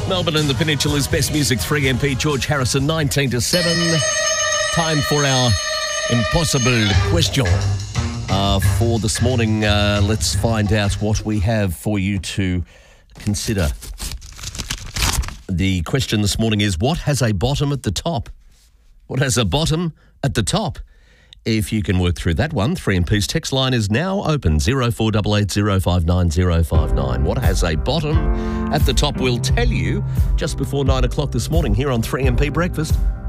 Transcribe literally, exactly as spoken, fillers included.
Melbourne and the Peninsula's best music, three M P, George Harrison, nineteen to seven. Time for our impossible question. Uh, for this morning, uh, let's find out what we have for you to consider. The question this morning is, what has a bottom at the top? What has a bottom at the top? If you can work through that one, three M P's text line is now open, zero four eight eight zero five nine zero five nine. What has a bottom at the top? We'll tell you just before nine o'clock this morning here on three M P Breakfast.